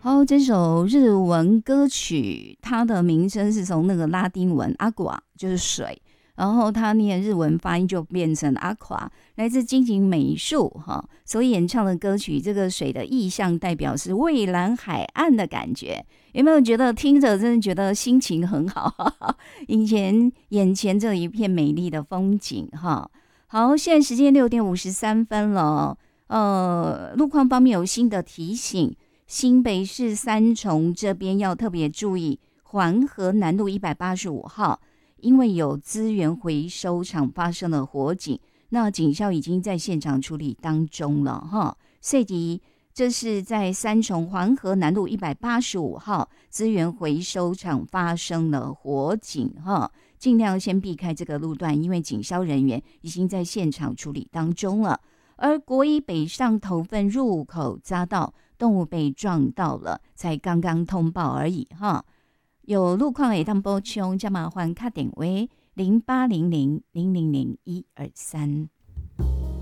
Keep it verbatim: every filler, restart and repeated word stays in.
好，这首日文歌曲，它的名称是从那个拉丁文 aqua， 就是水，然后它念日文发音就变成 aqua， 来自金井美术哈所演唱的歌曲。这个水的意象代表是蔚蓝海岸的感觉，有没有觉得听着真的觉得心情很好？以前眼前这一片美丽的风景哈。好，现在时间六点五十三分了，呃，路况方面有新的提醒。新北市三重这边要特别注意，环河南路一百八十五号，因为有资源回收厂发生了火警，那警校已经在现场处理当中了哈。所以这是在三重环河南路一百八十五号资源回收厂发生了火警哈，尽量先避开这个路段，因为警消人员已经在现场处理当中了。而国一北上头份入口匝道动物被撞到了，才刚刚通报而已哈。有路况会当补充，加麻烦打电话零八零零零零零一二三。